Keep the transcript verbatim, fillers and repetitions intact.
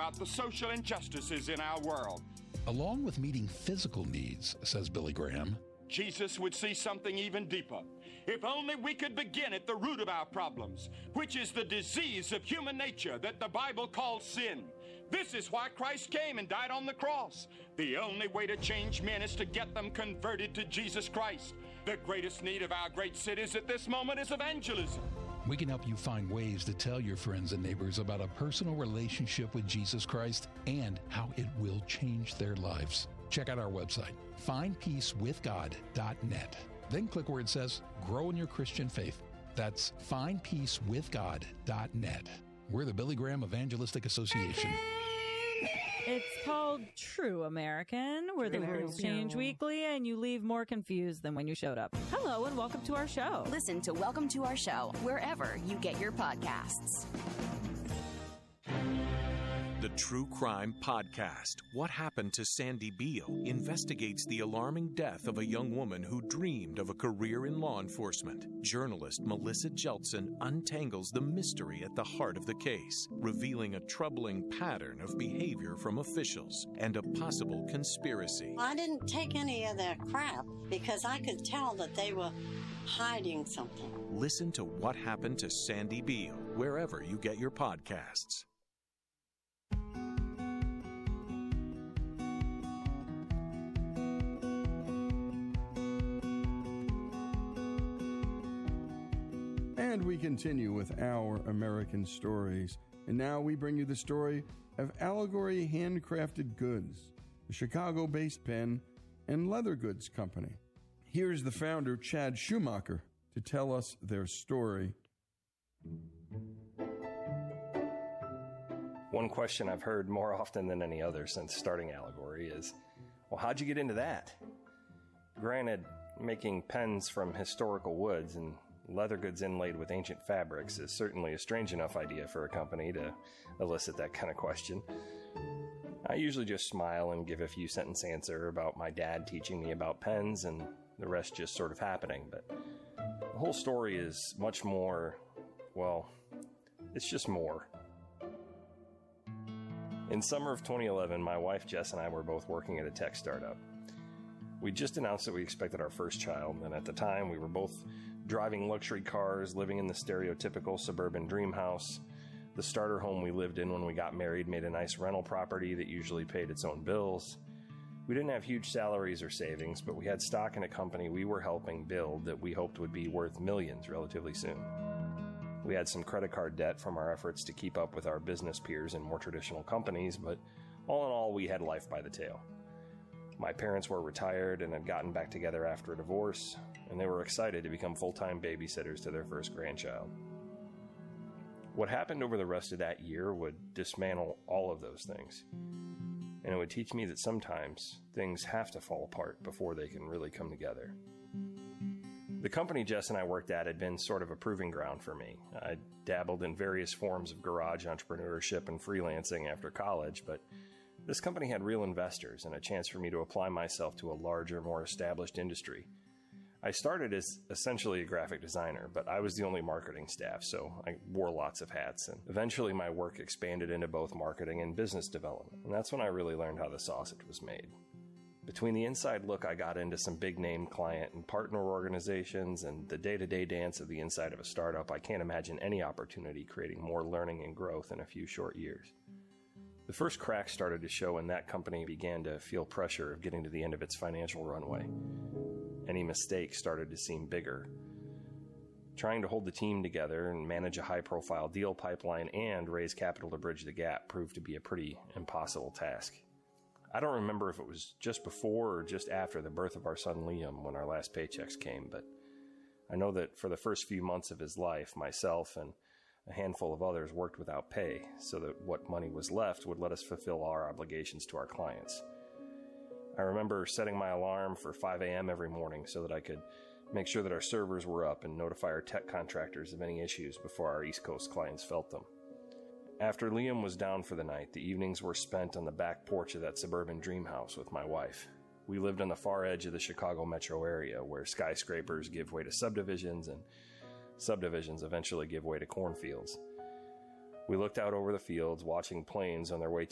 about the social injustices in our world. Along with meeting physical needs, says Billy Graham, Jesus would see something even deeper. If only we could begin at the root of our problems, which is the disease of human nature that the Bible calls sin. This is why Christ came and died on the cross. The only way to change men is to get them converted to Jesus Christ. The greatest need of our great cities at this moment is evangelism. We can help you find ways to tell your friends and neighbors about a personal relationship with Jesus Christ and how it will change their lives. Check out our website, find peace with god dot net. Then click where it says, Grow in Your Christian Faith. That's find peace with god dot net. We're the Billy Graham Evangelistic Association. It's called True American, where the rules change weekly and you leave more confused than when you showed up. Hello and welcome to our show. Listen to Welcome to Our Show wherever you get your podcasts. The True Crime Podcast, What Happened to Sandy Beale, investigates the alarming death of a young woman who dreamed of a career in law enforcement. Journalist Melissa Jeltsin untangles the mystery at the heart of the case, revealing a troubling pattern of behavior from officials and a possible conspiracy. I didn't take any of that crap because I could tell that they were hiding something. Listen to What Happened to Sandy Beale wherever you get your podcasts. And we continue with our American stories. And now we bring you the story of Allegory Handcrafted Goods, a Chicago-based pen and leather goods company. Here's the founder, Chad Schumacher, to tell us their story. One question I've heard more often than any other since starting Allegory is, well, how'd you get into that? Granted, making pens from historical woods and leather goods inlaid with ancient fabrics is certainly a strange enough idea for a company to elicit that kind of question. I usually just smile and give a few sentence answer about my dad teaching me about pens and the rest just sort of happening, but the whole story is much more, well, it's just more. In summer of twenty eleven, my wife Jess and I were both working at a tech startup. We just announced that we expected our first child, and at the time we were both driving luxury cars, living in the stereotypical suburban dream house. The starter home we lived in when we got married made a nice rental property that usually paid its own bills. We didn't have huge salaries or savings, but we had stock in a company we were helping build that we hoped would be worth millions relatively soon. We had some credit card debt from our efforts to keep up with our business peers in more traditional companies, but all in all, we had life by the tail. My parents were retired and had gotten back together after a divorce, and they were excited to become full-time babysitters to their first grandchild. What happened over the rest of that year would dismantle all of those things, and it would teach me that sometimes things have to fall apart before they can really come together. The company Jess and I worked at had been sort of a proving ground for me. I dabbled in various forms of garage entrepreneurship and freelancing after college, but this company had real investors and a chance for me to apply myself to a larger, more established industry. I started as essentially a graphic designer, but I was the only marketing staff, so I wore lots of hats, and eventually my work expanded into both marketing and business development, and that's when I really learned how the sausage was made. Between the inside look I got into some big-name client and partner organizations and the day-to-day dance of the inside of a startup, I can't imagine any opportunity creating more learning and growth in a few short years. The first cracks started to show when that company began to feel pressure of getting to the end of its financial runway. Any mistake started to seem bigger. Trying to hold the team together and manage a high-profile deal pipeline and raise capital to bridge the gap proved to be a pretty impossible task. I don't remember if it was just before or just after the birth of our son Liam when our last paychecks came, but I know that for the first few months of his life, myself and a handful of others worked without pay so that what money was left would let us fulfill our obligations to our clients. I remember setting my alarm for five a.m. every morning so that I could make sure that our servers were up and notify our tech contractors of any issues before our East Coast clients felt them. After Liam was down for the night, the evenings were spent on the back porch of that suburban dream house with my wife. We lived on the far edge of the Chicago metro area where skyscrapers give way to subdivisions and subdivisions eventually give way to cornfields. We looked out over the fields, watching planes on their way